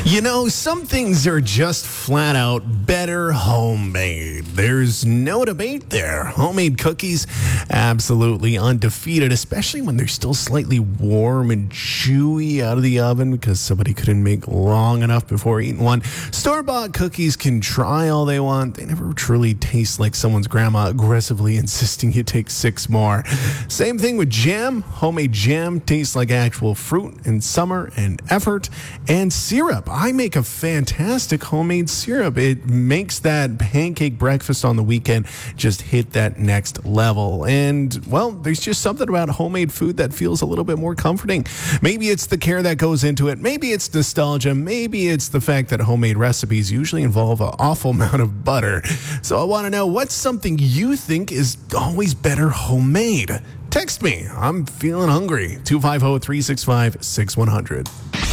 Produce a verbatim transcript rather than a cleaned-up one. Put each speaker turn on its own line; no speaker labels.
You know, some things are just flat out better homemade. There's no debate there. Homemade cookies, absolutely undefeated, especially when they're still slightly warm and chewy out of the oven because somebody couldn't make long enough before eating one. Store-bought cookies can try all they want. They never truly taste like someone's grandma aggressively insisting you take six more. Same thing with jam. Homemade jam tastes like actual fruit and summer and effort. And syrup. I make a fantastic homemade syrup. It makes that pancake breakfast on the weekend just hit that next level. And, well, there's just something about homemade food that feels a little bit more comforting. Maybe it's the care that goes into it. Maybe it's nostalgia. Maybe it's the fact that homemade recipes usually involve an awful amount of butter. So I want to know, what's something you think is always better homemade? Text me. I'm feeling hungry. two five zero, three six five, six one zero zero.